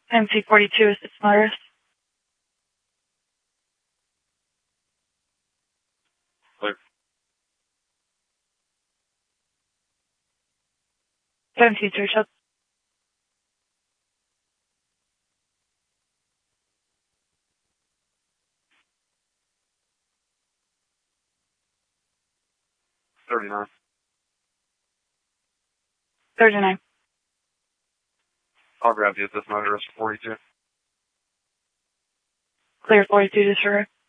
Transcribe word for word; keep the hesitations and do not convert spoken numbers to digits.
M C forty-two is its motorist. Clear. seventeen search up. thirty-nine. thirty-nine. I'll grab you at this motorist forty-two. Clear forty-two, disregard.